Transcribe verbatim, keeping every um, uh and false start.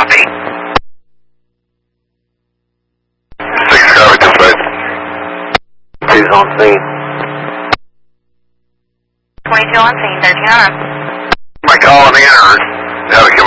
Copy. six, copy, dispatch. two's on scene. twenty-two on scene, thirteen on. My call on the internet. Now we can